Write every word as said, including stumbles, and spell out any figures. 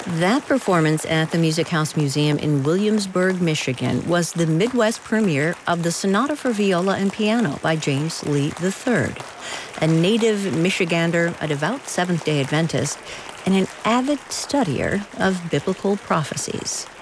That performance at the Music House Museum in Williamsburg, Michigan, was the Midwest premiere of the Sonata for Viola and Piano by James Lee the third, a native Michigander, a devout Seventh-day Adventist, and an avid studier of biblical prophecies.